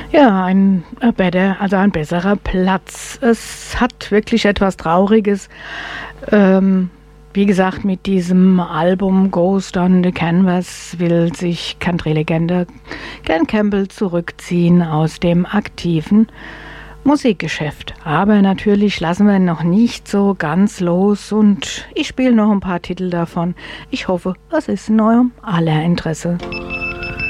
Ja, ein besserer Platz. Es hat wirklich etwas Trauriges. Ähm, Wie gesagt, mit diesem Album Ghost on the Canvas will sich Country-Legende Glen Campbell zurückziehen aus dem aktiven Musikgeschäft. Aber natürlich lassen wir ihn noch nicht so ganz los und ich spiele noch ein paar Titel davon. Ich hoffe, es ist in eurem aller Interesse.